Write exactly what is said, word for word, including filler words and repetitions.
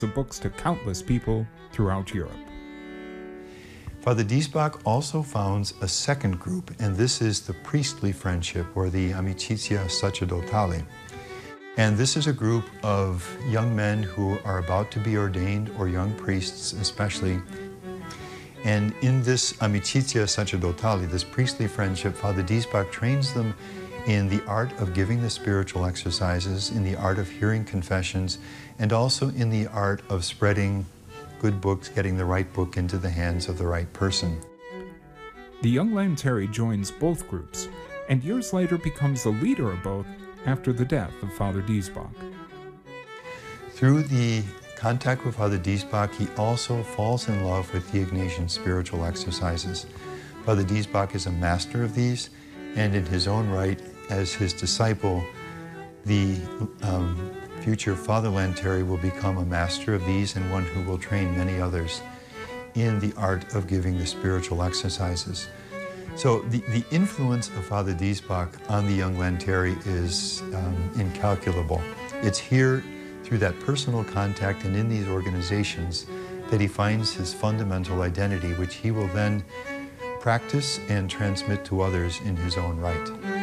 of books to countless people throughout Europe. Father Diesbach also founds a second group, and this is the priestly friendship, or the Amicizia Sacerdotale. And this is a group of young men who are about to be ordained, or young priests especially. And in this Amicizia Sacerdotale, this priestly friendship, Father Diesbach trains them in the art of giving the spiritual exercises, in the art of hearing confessions, and also in the art of spreading good books, getting the right book into the hands of the right person. The young Lanteri joins both groups, and years later becomes the leader of both after the death of Father Diesbach. Through the contact with Father Diesbach, he also falls in love with the Ignatian spiritual exercises. Father Diesbach is a master of these, and in his own right, as his disciple, the um, future Father Lanteri will become a master of these and one who will train many others in the art of giving the spiritual exercises. So the, the influence of Father Diesbach on the young Lanteri is um, incalculable. It's here through that personal contact and in these organizations that he finds his fundamental identity, which he will then practice and transmit to others in his own right.